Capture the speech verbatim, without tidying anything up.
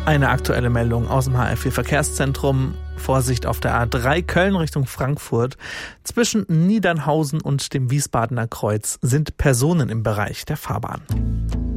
Eine aktuelle Meldung aus dem H R vier Verkehrszentrum. Vorsicht auf der A drei Köln Richtung Frankfurt. Zwischen Niedernhausen und dem Wiesbadener Kreuz sind Personen im Bereich der Fahrbahn.